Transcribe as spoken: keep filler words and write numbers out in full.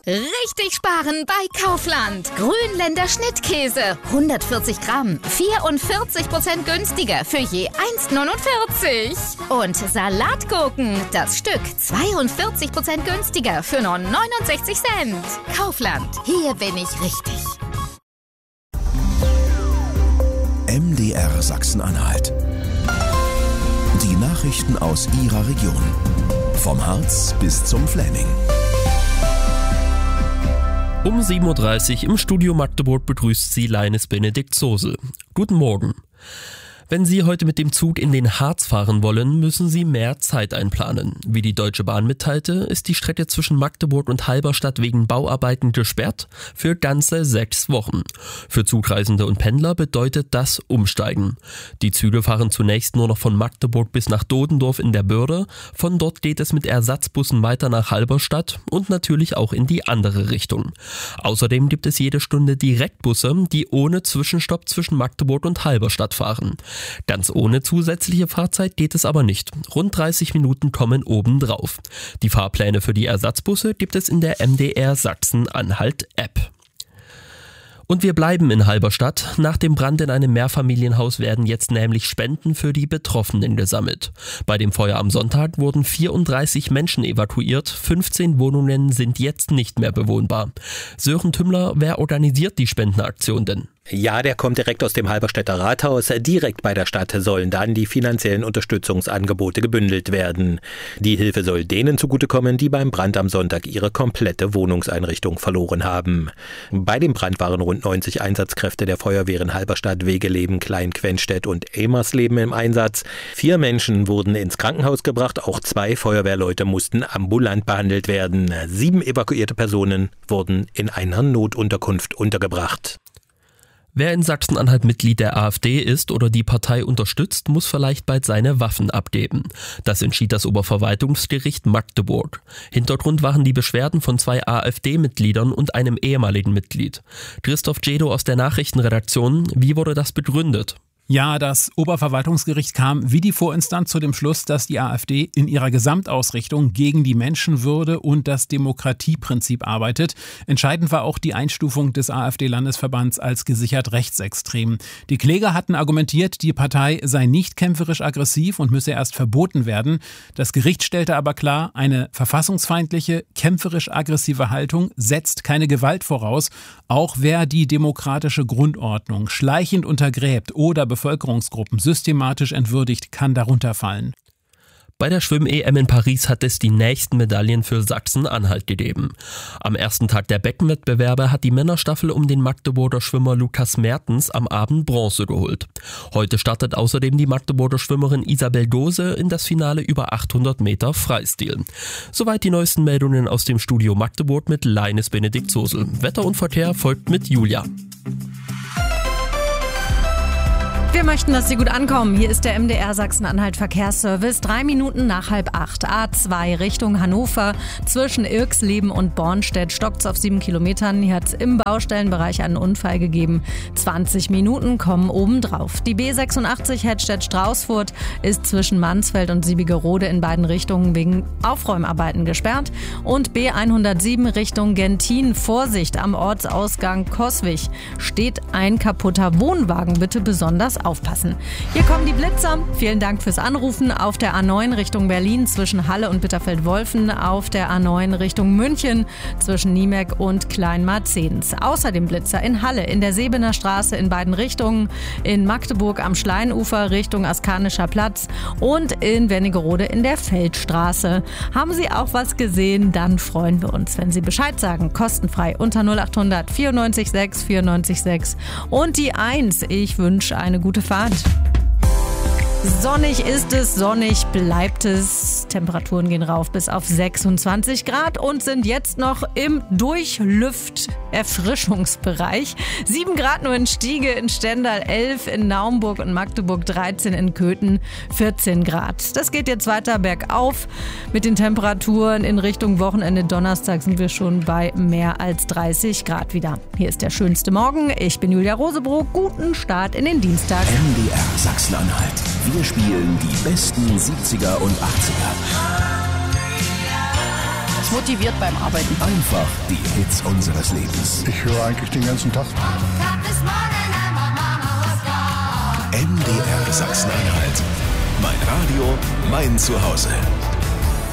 Richtig sparen bei Kaufland. Grünländer Schnittkäse. hundertvierzig Gramm. vierundvierzig Prozent günstiger für je eins Komma neunundvierzig. Und Salatgurken. Das Stück zweiundvierzig Prozent günstiger für nur neunundsechzig Cent. Kaufland. Hier bin ich richtig. M D R Sachsen-Anhalt. Die Nachrichten aus Ihrer Region. Vom Harz bis zum Fläming. Um sieben Uhr dreißig im Studio Magdeburg begrüßt Sie Leines Benedikt Sosel. Guten Morgen. Wenn Sie heute mit dem Zug in den Harz fahren wollen, müssen Sie mehr Zeit einplanen. Wie die Deutsche Bahn mitteilte, ist die Strecke zwischen Magdeburg und Halberstadt wegen Bauarbeiten gesperrt für ganze sechs Wochen. Für Zugreisende und Pendler bedeutet das Umsteigen. Die Züge fahren zunächst nur noch von Magdeburg bis nach Dodendorf in der Börde. Von dort geht es mit Ersatzbussen weiter nach Halberstadt und natürlich auch in die andere Richtung. Außerdem gibt es jede Stunde Direktbusse, die ohne Zwischenstopp zwischen Magdeburg und Halberstadt fahren. Ganz ohne zusätzliche Fahrzeit geht es aber nicht. Rund dreißig Minuten kommen obendrauf. Die Fahrpläne für die Ersatzbusse gibt es in der M D R Sachsen-Anhalt-App. Und wir bleiben in Halberstadt. Nach dem Brand in einem Mehrfamilienhaus werden jetzt nämlich Spenden für die Betroffenen gesammelt. Bei dem Feuer am Sonntag wurden vierunddreißig Menschen evakuiert. fünfzehn Wohnungen sind jetzt nicht mehr bewohnbar. Sören Tümmler, wer organisiert die Spendenaktion denn? Ja, der kommt direkt aus dem Halberstädter Rathaus. Direkt bei der Stadt sollen dann die finanziellen Unterstützungsangebote gebündelt werden. Die Hilfe soll denen zugutekommen, die beim Brand am Sonntag ihre komplette Wohnungseinrichtung verloren haben. Bei dem Brand waren rund neunzig Einsatzkräfte der Feuerwehren Halberstadt, Wegeleben, Klein-Quenstedt und Emersleben im Einsatz. Vier Menschen wurden ins Krankenhaus gebracht, auch zwei Feuerwehrleute mussten ambulant behandelt werden. Sieben evakuierte Personen wurden in einer Notunterkunft untergebracht. Wer in Sachsen-Anhalt Mitglied der AfD ist oder die Partei unterstützt, muss vielleicht bald seine Waffen abgeben. Das entschied das Oberverwaltungsgericht Magdeburg. Hintergrund waren die Beschwerden von zwei AfD-Mitgliedern und einem ehemaligen Mitglied. Christoph Jedo aus der Nachrichtenredaktion, wie wurde das begründet? Ja, das Oberverwaltungsgericht kam wie die Vorinstanz zu dem Schluss, dass die AfD in ihrer Gesamtausrichtung gegen die Menschenwürde und das Demokratieprinzip arbeitet. Entscheidend war auch die Einstufung des AfD-Landesverbands als gesichert rechtsextrem. Die Kläger hatten argumentiert, die Partei sei nicht kämpferisch aggressiv und müsse erst verboten werden. Das Gericht stellte aber klar, eine verfassungsfeindliche, kämpferisch aggressive Haltung setzt keine Gewalt voraus. Auch wer die demokratische Grundordnung schleichend untergräbt oder Bevölkerungsgruppen systematisch entwürdigt, kann darunter fallen. Bei der Schwimm-E M in Paris hat es die nächsten Medaillen für Sachsen-Anhalt gegeben. Am ersten Tag der Beckenwettbewerbe hat die Männerstaffel um den Magdeburger Schwimmer Lukas Mertens am Abend Bronze geholt. Heute startet außerdem die Magdeburger Schwimmerin Isabel Dose in das Finale über achthundert Meter Freistil. Soweit die neuesten Meldungen aus dem Studio Magdeburg mit Leines Benedikt Sosel. Wetter und Verkehr folgt mit Julia. Wir möchten, dass Sie gut ankommen. Hier ist der M D R Sachsen-Anhalt Verkehrsservice. Drei Minuten nach halb acht. A zwei Richtung Hannover. Zwischen Irksleben und Bornstedt stockt's auf sieben Kilometern. Hier hat's im Baustellenbereich einen Unfall gegeben. zwanzig Minuten kommen obendrauf. Die B sechsundachtzig Hettstedt-Straußfurt ist zwischen Mansfeld und Siebigerode in beiden Richtungen wegen Aufräumarbeiten gesperrt. Und B hundertsieben Richtung Gentin. Vorsicht, am Ortsausgang Coswig steht ein kaputter Wohnwagen. Bitte besonders aufpassen. Hier kommen die Blitzer. Vielen Dank fürs Anrufen. Auf der A neun Richtung Berlin zwischen Halle und Bitterfeld-Wolfen. Auf der A neun Richtung München zwischen Niemek und Kleinmarzens. Außerdem Blitzer in Halle, in der Sebener Straße in beiden Richtungen, in Magdeburg am Schleinufer Richtung Askanischer Platz und in Wernigerode in der Feldstraße. Haben Sie auch was gesehen? Dann freuen wir uns, wenn Sie Bescheid sagen. Kostenfrei unter null acht hundert vierundneunzig sechs vierundneunzig sechs und die eins. Ich wünsche eine gute Fahrt. Sonnig ist es, sonnig bleibt es. Temperaturen gehen rauf bis auf sechsundzwanzig Grad und sind jetzt noch im Durchlüft-Erfrischungsbereich. sieben Grad nur in Stiege, in Stendal elf, in Naumburg und Magdeburg dreizehn, in Köthen vierzehn Grad. Das geht jetzt weiter bergauf mit den Temperaturen. In Richtung Wochenende Donnerstag sind wir schon bei mehr als dreißig Grad wieder. Hier ist der schönste Morgen. Ich bin Julia Rosebrock. Guten Start in den Dienstag. M D R Sachsen-Anhalt. Wir spielen die besten siebziger und achtziger. uns motiviert beim Arbeiten. Einfach die Hits unseres Lebens. Ich höre eigentlich den ganzen Tag. M D R Sachsen-Anhalt. Mein Radio, mein Zuhause.